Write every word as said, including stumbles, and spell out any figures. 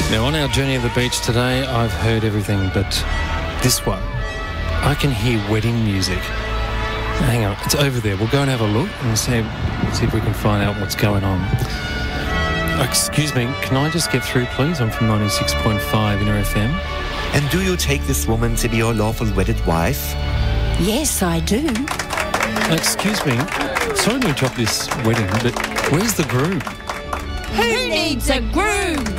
Now, on our journey of the beach today, I've heard everything, but this one, I can hear wedding music. Hang on, it's over there. We'll go and have a look and see, see if we can find out what's going on. Excuse me, can I just get through, please? I'm from ninety-six point five Inner F M. And do you take this woman to be your lawful wedded wife? Yes, I do. Excuse me, sorry to interrupt this wedding, but where's the groom? Who needs a groom?